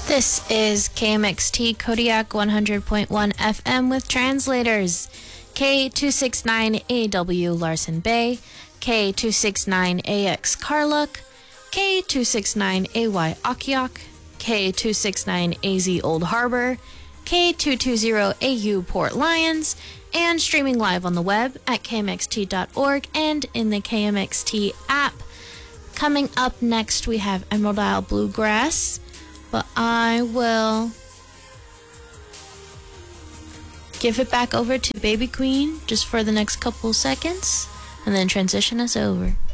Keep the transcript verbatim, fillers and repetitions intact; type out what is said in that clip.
This is K M X T Kodiak one hundred point one F M with translators. K two sixty-nine A W Larson Bay, K two sixty-nine A X Karluk, K two sixty-nine A Y Akiak, K two sixty-nine A Z Old Harbor, K two twenty A U Port Lions, and streaming live on the web at K M X T dot org and in the K M X T app. Coming up next, we have Emerald Isle Bluegrass, but I will give it back over to Baby Queen just for the next couple seconds and then transition us over.